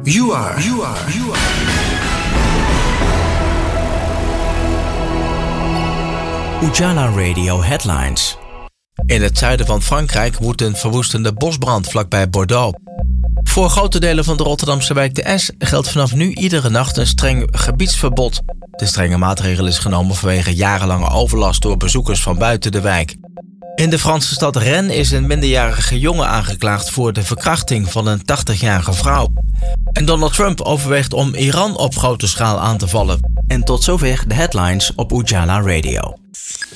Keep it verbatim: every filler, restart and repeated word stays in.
You are. You are. You are. Ujala Radio Headlines. In het zuiden van Frankrijk woedt een verwoestende bosbrand vlakbij Bordeaux. Voor grote delen van de Rotterdamse wijk de Es geldt vanaf nu iedere nacht een streng gebiedsverbod. De strenge maatregel is genomen vanwege jarenlange overlast door bezoekers van buiten de wijk. In de Franse stad Rennes is een minderjarige jongen aangeklaagd voor de verkrachting van een tachtigjarige vrouw. En Donald Trump overweegt om Iran op grote schaal aan te vallen. En tot zover de headlines op Ujala Radio.